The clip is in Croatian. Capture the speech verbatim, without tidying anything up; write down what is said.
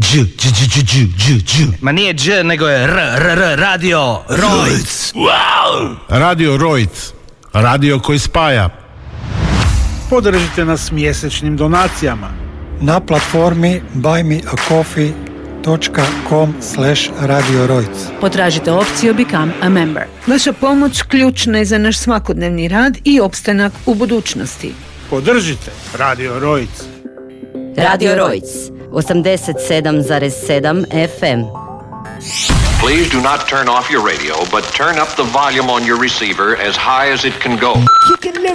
dž, dž, dž, dž, dž, dž. Ma nije dž, nego je r, r, r, radio Rojc. Wow! Radio Rojc. Radio koji spaja. Podržite nas mjesečnim donacijama na platformi buy me a coffee dot com slash radio Rojc. Potražite opciju Become a Member. Vaša pomoć ključna je za naš svakodnevni rad i opstanak u budućnosti. Podržite Radio Rojc. Radio Rojc, osamdeset sedam zarez sedam F M. Please do not turn off your radio, but turn up the volume on your receiver as high as it can go.